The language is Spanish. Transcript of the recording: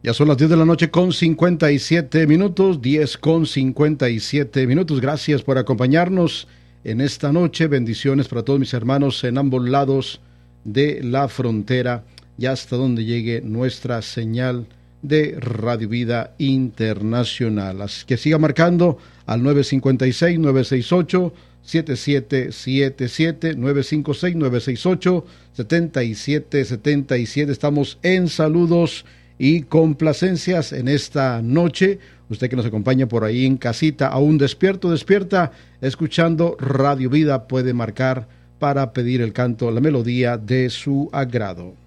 Ya son las 10 de la noche con 57 minutos, 10 con 57 minutos. Gracias por acompañarnos en esta noche. Bendiciones para todos mis hermanos en ambos lados de la frontera y hasta donde llegue nuestra señal de Radio Vida Internacional. Así que siga marcando al 956-968-7777, 956-968-7777. Estamos en saludos y complacencias en esta noche. Usted que nos acompaña por ahí en casita, aún despierta, escuchando Radio Vida, puede marcar para pedir el canto, la melodía de su agrado.